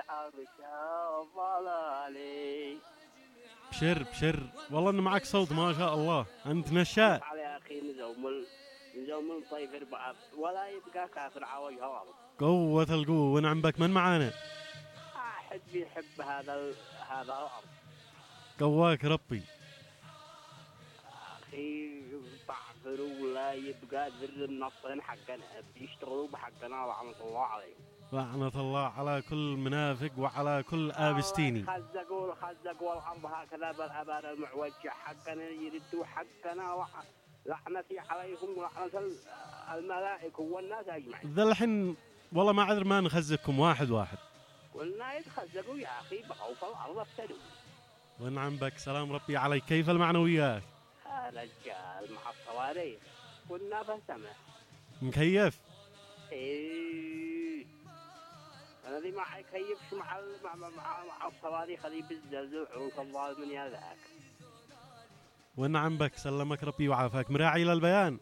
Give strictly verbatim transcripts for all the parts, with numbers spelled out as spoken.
العرش ضلالي. بشر بشر والله إن معك صوت ما شاء الله، أنت نشاء. على يا أخي نزوم نزوم طيف بعض ولا يبقى كافر على وجه الأرض. قوة القوة ونعم بك. من معانا؟ أحد بيحب هذا ال... هذا الأرض. قواك ربي. أخي بعثروا ولا يبقى ذر النصرين حقنا بيشتغلوا بحقنا لعنة الله عليهم. لعنة الله على كل منافق وعلى كل آبستيني. خزقوا خزقوا الأرض هكذا بالأبار المعوجة حقنا يردوا حقنا لعنتي عليهم ولعنة الملائكة والناس أجمعين. ذا الحين والله ما عذر ما نخزقكم واحد واحد. قلنا يتخزقوا يا أخي بقوا في الأرض افتدوا. ونعم بك. سلام ربي عليك. كيف المعنويات؟ يا رجال مع الصواريخ كنا بسمع. مكيف؟ ايه انا ذي ما حيكيفش مع مع مع, مع الصواريخ اللي بالزلزال عروس الظالمين يا ذاك. ونعم بك. سلمك ربي وعافاك. مراعي للبيان.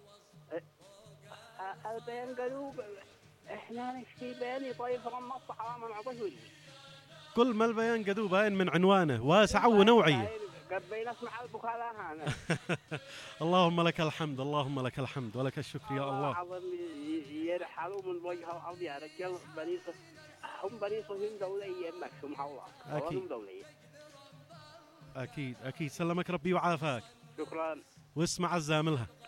البيان قالوا احنا نشتي بياني طيب رمض حرام نعطيه وجهي. كل ما البيان قدو باين من عنوانه واسع ونوعية. قبل نسمع البكاء هنا. اللهم لك الحمد اللهم لك الحمد ولك الشكر يا الله. عظم يرحلوا من وجه الأرض يا رجال. بني هم بني صهيون دولية مكسوم الله. أكيد دولية. أكيد أكيد. سلمك ربي وعافاك. شكرا. واسمع الزاملها.